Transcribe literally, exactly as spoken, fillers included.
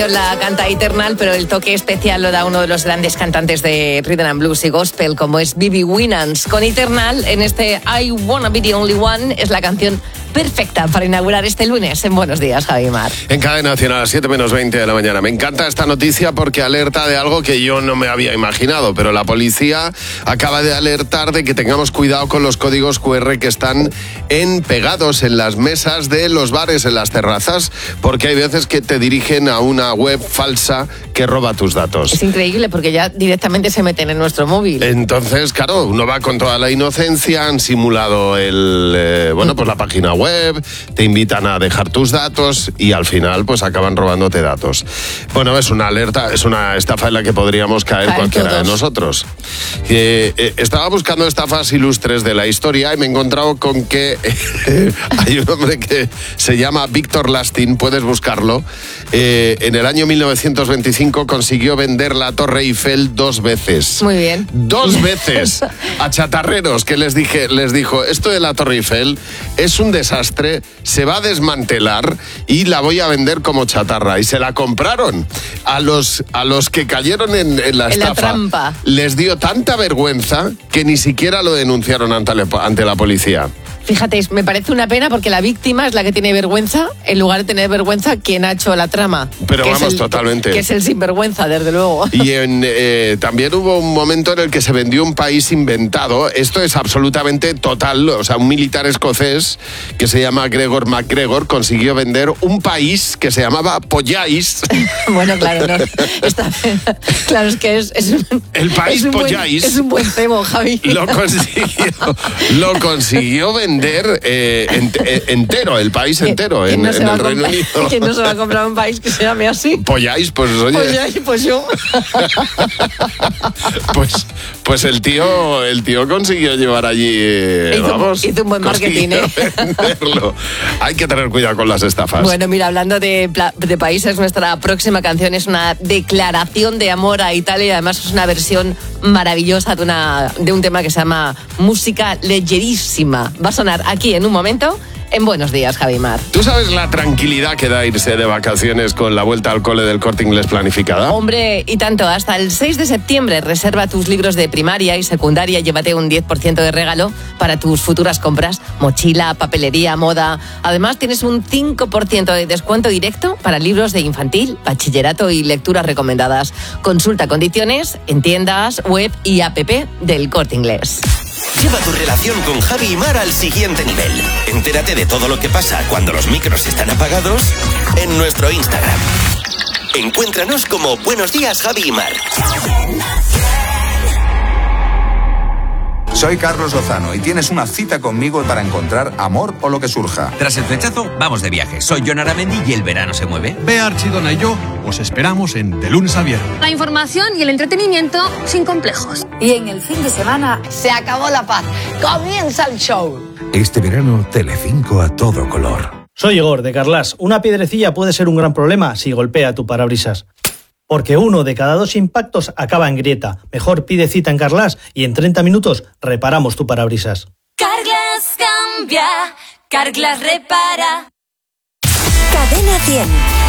La canta Eternal, pero el toque especial lo da uno de los grandes cantantes de rhythm and blues y gospel, como es Bibi Winans. Con Eternal, en este I Wanna Be the Only One, es la canción perfecta para inaugurar este lunes en Buenos Días, Javi Mar. En Cadena Nacional, a las siete menos veinte de la mañana. Me encanta esta noticia porque alerta de algo que yo no me había imaginado, pero la policía acaba de alertar de que tengamos cuidado con los códigos cu erre que están en, pegados en las mesas de los bares, en las terrazas, porque hay veces que te dirigen a una web falsa que roba tus datos. Es increíble porque ya directamente se meten en nuestro móvil. Entonces, claro, uno va con toda la inocencia, han simulado el, eh, bueno, pues la página web, te invitan a dejar tus datos y al final pues acaban robándote datos. Bueno, es una alerta, es una estafa en la que podríamos caer, caer cualquiera todos. de nosotros. Eh, eh, estaba buscando estafas ilustres de la historia y me he encontrado con que eh, hay un hombre que se llama Víctor Lastin, puedes buscarlo. Eh, en el año mil novecientos veinticinco consiguió vender la Torre Eiffel dos veces. Muy bien. Dos veces a chatarreros que les dije, les dijo, esto de la Torre Eiffel es un desastre, se va a desmantelar y la voy a vender como chatarra. Y se la compraron. A los, a los que cayeron en, en la estafa, en la trampa, les dio tanta vergüenza que ni siquiera lo denunciaron ante la, ante la policía. Fíjate, me parece una pena porque la víctima es la que tiene vergüenza, en lugar de tener vergüenza quien ha hecho la trama. Pero vamos, el, totalmente. Que es el sinvergüenza, desde luego. Y en, eh, también hubo un momento en el que se vendió un país inventado. Esto es absolutamente total. O sea, un militar escocés que se llama Gregor MacGregor consiguió vender un país que se llamaba Pollais. Bueno, claro, no. Está, claro, es que es, es un, el país es un Pollais. Buen, es un buen cebo, Javi. Lo consiguió, lo consiguió vender. Eh, ent, eh, entero, el país entero, en, no en el Reino Unido. ¿Quién no se va a comprar un país que se llame así? Pollais, pues oye. Pollais, pues yo. pues, pues el tío, el tío consiguió llevar allí, eh, hizo, vamos. Hizo un buen marketing, ¿eh? Venderlo. Hay que tener cuidado con las estafas. Bueno, mira, hablando de, de países, nuestra próxima canción es una declaración de amor a Italia y además es una versión maravillosa de, una, de un tema que se llama Música Leggerísima. Va a sonar aquí en un momento en Buenos Días, Javi Mar. ¿Tú sabes la tranquilidad que da irse de vacaciones con la vuelta al cole del Corte Inglés planificada? Hombre, y tanto, hasta el seis de septiembre reserva tus libros de primaria y secundaria y llévate un diez por ciento de regalo para tus futuras compras, mochila, papelería, moda. Además, tienes un cinco por ciento de descuento directo para libros de infantil, bachillerato y lecturas recomendadas. Consulta condiciones en tiendas, web y app del Corte Inglés. Lleva tu relación con Javi y Mar al siguiente nivel. Entérate de todo lo que pasa cuando los micros están apagados en nuestro Instagram. Encuéntranos como Buenos Días, Javi y Mar. Soy Carlos Lozano y tienes una cita conmigo para encontrar amor o lo que surja. Tras el flechazo, vamos de viaje. Soy Jon Aramendi y el verano se mueve. Bea Archidona y yo os esperamos en De Lunes a Viernes. La información y el entretenimiento sin complejos. Y en el fin de semana se acabó la paz. Comienza el show. Este verano, Telecinco a todo color. Soy Igor, de Carlas. Una piedrecilla puede ser un gran problema si golpea tu parabrisas. Porque uno de cada dos impactos acaba en grieta. Mejor pide cita en Carlas y en treinta minutos reparamos tu parabrisas. Carglass cambia, Carglass repara. Cadena cien.